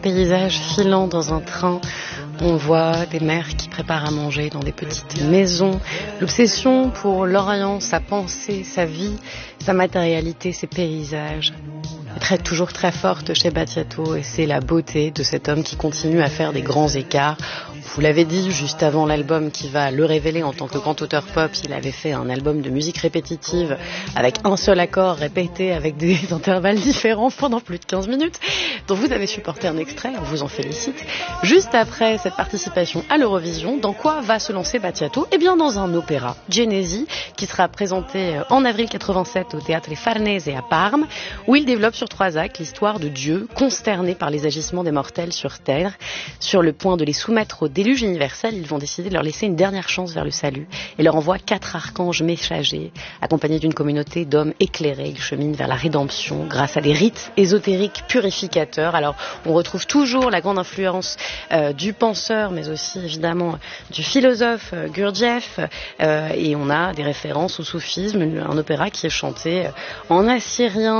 Paysage filant dans un train, on voit des mères qui préparent à manger dans des petites maisons. L'obsession pour l'Orient, sa pensée, sa vie, sa matérialité, ses paysages est toujours très forte chez Battiato, et c'est la beauté de cet homme qui continue à faire des grands écarts. Vous l'avez dit, juste avant l'album qui va le révéler en tant que grand auteur pop, il avait fait un album de musique répétitive avec un seul accord répété avec des intervalles différents pendant plus de 15 minutes, dont vous avez supporté un extrait, on vous en félicite. Juste après cette participation à l'Eurovision, dans quoi va se lancer Battiato ? Eh bien dans un opéra, Genesi, qui sera présenté en avril 87 au Teatro Farnese à Parme, où il développe sur 3 actes l'histoire de Dieu consterné par les agissements des mortels sur Terre. Sur le point de les soumettre au déluge universel, ils vont décider de leur laisser une dernière chance vers le salut et leur envoient 4 archanges messagers, accompagnés d'une communauté d'hommes éclairés. Ils cheminent vers la rédemption grâce à des rites ésotériques purificateurs. Alors, on retrouve toujours la grande influence du penseur, mais aussi évidemment du philosophe Gurdjieff, et on a des références au soufisme, un opéra qui est chanté en assyrien.